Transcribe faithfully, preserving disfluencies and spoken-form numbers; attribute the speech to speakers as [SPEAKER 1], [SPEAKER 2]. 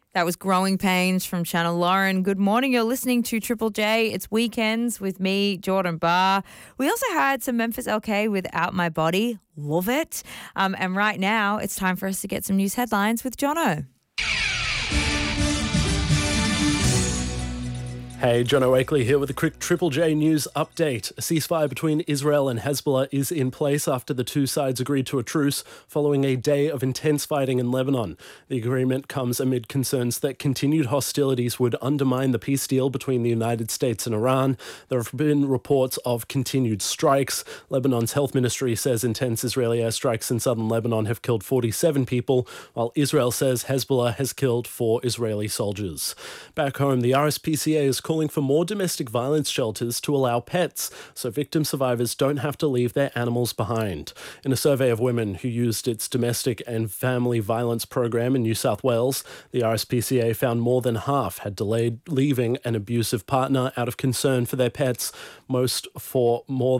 [SPEAKER 1] That was Growing Pains from Channel Lauren. Good morning. You're listening to Triple J. It's Weekends with me, Jordan Barr. We also had some Memphis L K with Out My Body. Love it. Um, and right now, it's time for us to get some news headlines with Jono.
[SPEAKER 2] Hey, Jono Wakely here with a quick Triple J news update. A ceasefire between Israel and Hezbollah is in place after the two sides agreed to a truce following a day of intense fighting in Lebanon. The agreement comes amid concerns that continued hostilities would undermine the peace deal between the United States and Iran. There have been reports of continued strikes. Lebanon's health ministry says intense Israeli airstrikes in southern Lebanon have killed forty-seven people, while Israel says Hezbollah has killed four Israeli soldiers. Back home, the R S P C A is calling for more domestic violence shelters to allow pets so victim survivors don't have to leave their animals behind. In a survey of women who used its domestic and family violence program in New South Wales, the R S P C A found more than half had delayed leaving an abusive partner out of concern for their pets, most for more